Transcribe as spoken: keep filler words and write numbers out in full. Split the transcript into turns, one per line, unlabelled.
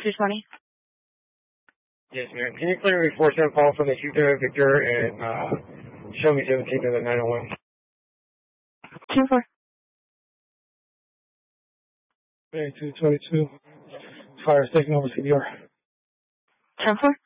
two twenty.
Yes, ma'am. Can you clear me four seven call from the two thirty Victor and uh, show me seventeenth of the nine oh one?
two four.
Bay two twenty-two. Fire station over C D R.
ten four.